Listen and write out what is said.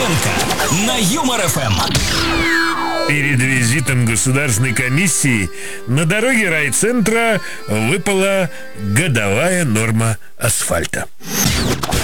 Давыденко на Юмор ФМ. Перед визитом государственной комиссии на дороге райцентра выпала годовая норма асфальта.